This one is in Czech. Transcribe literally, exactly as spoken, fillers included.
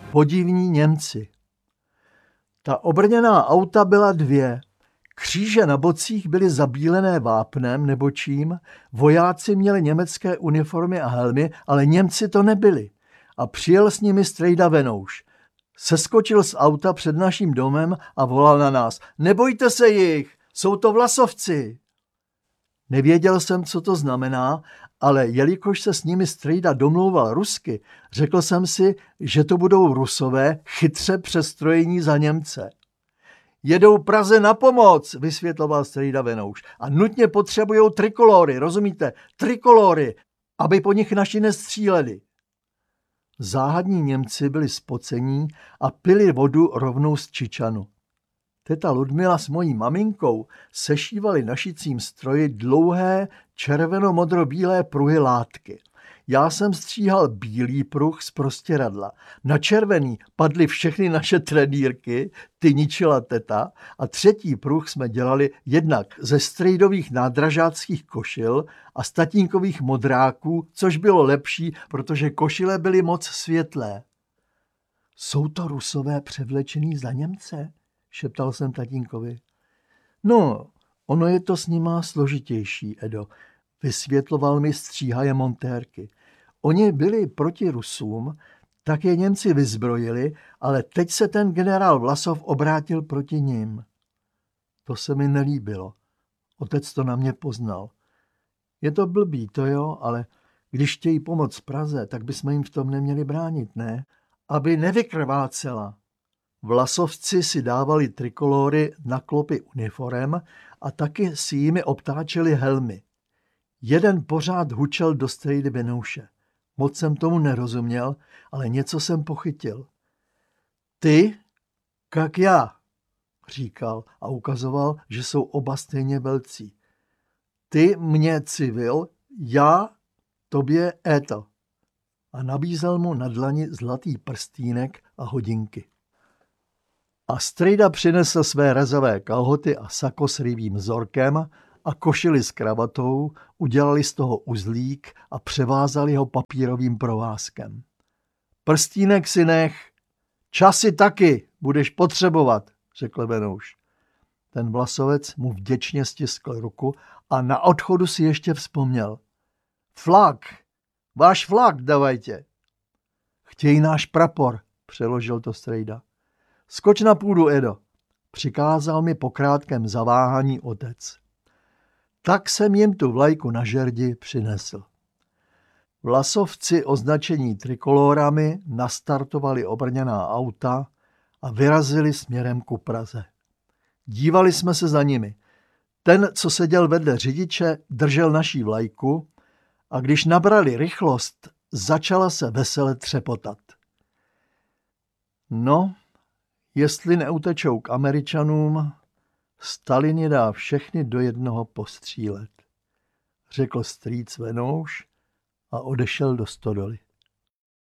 Podivní Němci. Ta obrněná auta byla dvě. Kříže na bocích byly zabílené vápnem nebo čím, vojáci měli německé uniformy a helmy, ale Němci to nebyli. A přijel s nimi strejda Venouš. Seskočil z auta před naším domem a volal na nás: nebojte se jich, jsou to vlasovci. Nevěděl jsem, co to znamená, ale jelikož se s nimi strejda domlouval rusky, řekl jsem si, že to budou Rusové chytře přestrojení za Němce. Jedou Praze na pomoc, vysvětloval strejda Venouš, a nutně potřebujou trikolory, rozumíte, trikolory, aby po nich naši nestříleli. Záhadní Němci byli spocení a pili vodu rovnou z čičanu. Teta Ludmila s mojí maminkou sešívali na šicím stroji dlouhé červeno-modro-bílé pruhy látky. Já jsem stříhal bílý pruh z prostěradla. Na červený padly všechny naše trenýrky, ty ničila teta, a třetí pruh jsme dělali jednak ze strejdových nádražáckých košil a z tatínkových modráků, což bylo lepší, protože košile byly moc světlé. Jsou to Rusové převlečený za Němce? Šeptal jsem tatínkovi. No, ono je to s nima složitější, Edo, vysvětloval mi stříhaje montérky. Oni byli proti Rusům, tak je Němci vyzbrojili, ale teď se ten generál Vlasov obrátil proti nim. To se mi nelíbilo. Otec to na mě poznal. Je to blbý, to jo, ale když chtějí pomoct Praze, tak bychom jim v tom neměli bránit, ne? Aby nevykrvácela. Vlasovci si dávali trikolory na klopy uniforem a taky si jimi obtáčeli helmy. Jeden pořád hučel do strejdy Venouše. Moc jsem tomu nerozuměl, ale něco jsem pochytil. Ty, jak já, říkal a ukazoval, že jsou oba stejně velcí. Ty mě civil, já tobě éto. A nabízel mu na dlani zlatý prstínek a hodinky. A strejda přinesl své rezové kalhoty a sako s rybím vzorkem a košili s kravatou, udělali z toho uzlík a převázali ho papírovým provázkem. Prstínek si nech, časy taky budeš potřebovat, řekl Venouš. Ten Vlasovec mu vděčně stiskl ruku a na odchodu si ještě vzpomněl. Flak, váš flak davajte. Chtějí náš prapor, přeložil to strejda. Skoč na půdu, Edo, přikázal mi po krátkém zaváhání otec. Tak jsem jim tu vlajku na žerdi přinesl. Vlasovci označení trikolórami nastartovali obrněná auta a vyrazili směrem ku Praze. Dívali jsme se za nimi. Ten, co seděl vedle řidiče, držel naší vlajku a když nabrali rychlost, začala se vesele třepotat. No, jestli neutečou k Američanům, Stalin je dá všechny do jednoho postřílet, řekl strýc Venouš a odešel do stodoly.